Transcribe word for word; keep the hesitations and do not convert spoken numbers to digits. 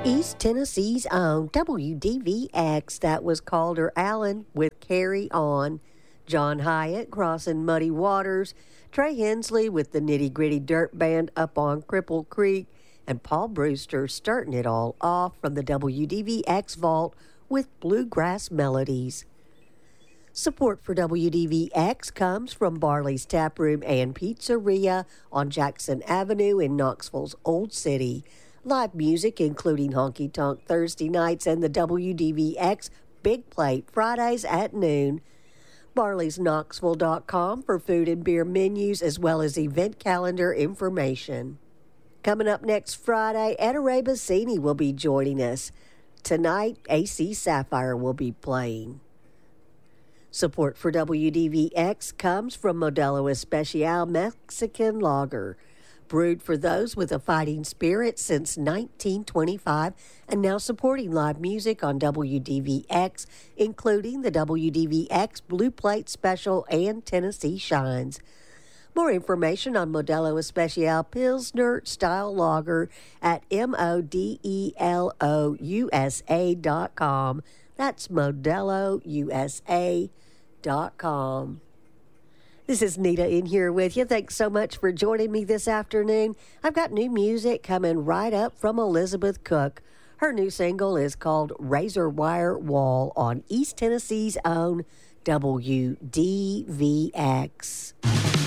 East Tennessee's own W D V X. That was Calder Allen with Carry On. John Hyatt crossing Muddy Waters. Trey Hensley with the Nitty Gritty Dirt Band up on Cripple Creek. And Paul Brewster starting it all off from the W D V X vault with Bluegrass Melodies. Support for W D V X comes from Barley's Tap Room and Pizzeria on Jackson Avenue in Knoxville's Old City. Live music including Honky Tonk Thursday nights and the W D V X Big Plate Fridays at noon. Barleys Knoxville dot com for food and beer menus as well as event calendar information. Coming up next Friday, Etta Ray Bassini will be joining us. Tonight, A C Sapphire will be playing. Support for W D V X comes from Modelo Especial Mexican Lager. Brewed for those with a fighting spirit since nineteen twenty-five and now supporting live music on W D V X, including the W D V X Blue Plate Special and Tennessee Shines. More information on Modelo Especial Pilsner Style Lager at M O D E L O U S A dot com. That's Modelo U S A dot com. This is Nita in here with you. Thanks so much for joining me this afternoon. I've got new music coming right up from Elizabeth Cook. Her new single is called Razor Wire Wall on East Tennessee's own W D V X.